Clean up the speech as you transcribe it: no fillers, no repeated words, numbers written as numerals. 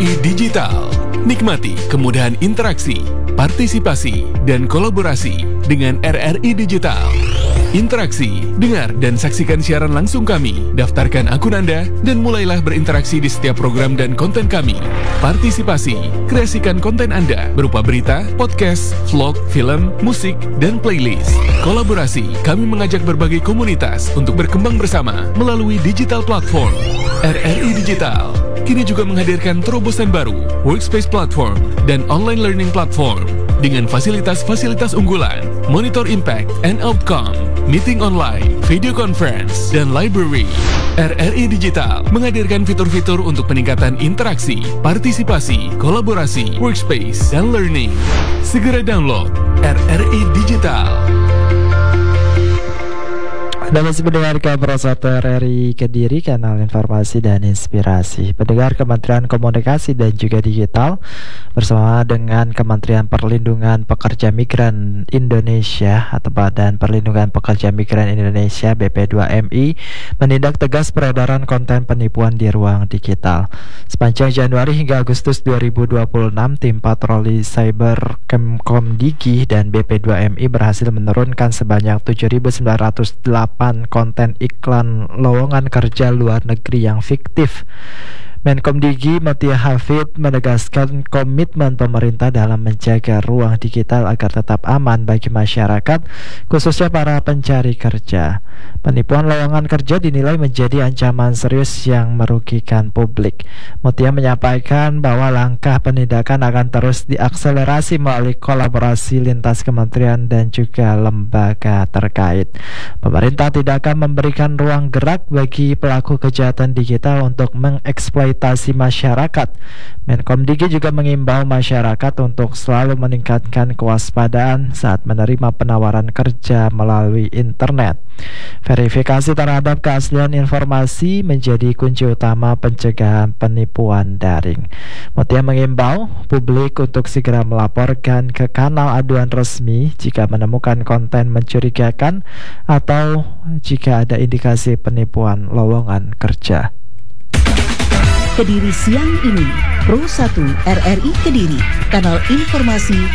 RRI Digital. Nikmati kemudahan interaksi, partisipasi, dan kolaborasi dengan RRI Digital. Interaksi, dengar dan saksikan siaran langsung kami, daftarkan akun Anda, dan mulailah berinteraksi di setiap program dan konten kami. Partisipasi, kreasikan konten Anda berupa berita, podcast, vlog, film, musik, dan playlist. Kolaborasi, kami mengajak berbagai komunitas untuk berkembang bersama melalui digital platform. RRI Digital kini juga menghadirkan terobosan baru, workspace platform, dan online learning platform dengan fasilitas-fasilitas unggulan, monitor impact and outcome, meeting online, video conference, dan library. RRI Digital menghadirkan fitur-fitur untuk peningkatan interaksi, partisipasi, kolaborasi, workspace, dan learning. Segera download RRI Digital. Anda masih mendengarkan Prosata RRI Kediri, kanal informasi dan inspirasi. Pendengar, Kementerian Komunikasi dan juga Digital bersama dengan Kementerian Perlindungan Pekerja Migran Indonesia atau Badan Perlindungan Pekerja Migran Indonesia BP2MI menindak tegas peredaran konten penipuan di ruang digital. Sepanjang Januari hingga Agustus 2026, tim patroli cyber Kemkomdigi dan BP2MI berhasil menurunkan sebanyak 7.908 konten iklan lowongan kerja luar negeri yang fiktif. Menkomdigi Mutia Hafid menegaskan komitmen pemerintah dalam menjaga ruang digital agar tetap aman bagi masyarakat, khususnya para pencari kerja. Penipuan lowongan kerja dinilai menjadi ancaman serius yang merugikan publik. Mutia menyampaikan bahwa langkah penindakan akan terus diakselerasi melalui kolaborasi lintas kementerian dan juga lembaga terkait. Pemerintah tidak akan memberikan ruang gerak bagi pelaku kejahatan digital untuk mengeksploitasi masyarakat. Menkomdigi juga mengimbau masyarakat untuk selalu meningkatkan kewaspadaan saat menerima penawaran kerja melalui internet. Verifikasi terhadap keaslian informasi menjadi kunci utama pencegahan penipuan daring. Mutia mengimbau publik untuk segera melaporkan ke kanal aduan resmi jika menemukan konten mencurigakan atau jika ada indikasi penipuan lowongan kerja. Kediri siang ini, Pro 1 RRI Kediri, kanal informasi